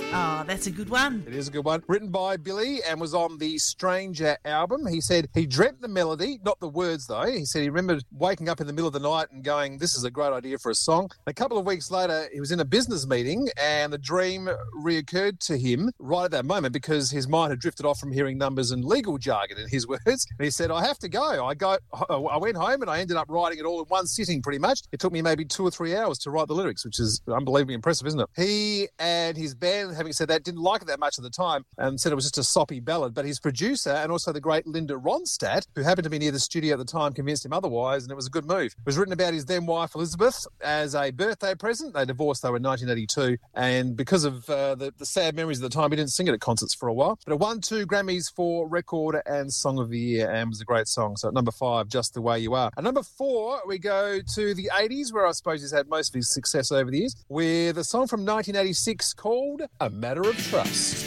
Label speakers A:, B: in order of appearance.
A: Oh, that's a good one.
B: It is a good one. Written by Billy and was on the Stranger album. He said he dreamt the melody, not the words though. He said he remembered waking up in the middle of the night and going, this is a great idea for a song. And a couple of weeks later, he was in a business meeting and the dream reoccurred to him right at that moment because his mind had drifted off from hearing numbers and legal jargon, in his words. And he said, I have to go. I went home and I ended up writing it all in one sitting pretty much. It took me maybe 2 or 3 hours to write the lyrics, which is unbelievably impressive, isn't it? He and his band, having said that, didn't like it that much at the time and said it was just a soppy ballad. But his producer and also the great Linda Ronstadt, who happened to be near the studio at the time, convinced him otherwise, and it was a good move. It was written about his then wife, Elizabeth, as a birthday present. They divorced, though, in 1982, and because of the sad memories of the time, he didn't sing it at concerts for a while. But it won 2 Grammys for Record and Song of the Year and was a great song. So at number 5, Just the Way You Are. At number 4, we go to the 80s, where I suppose he's had most of his success over the years, with a song from 1986 called A Matter of Trust.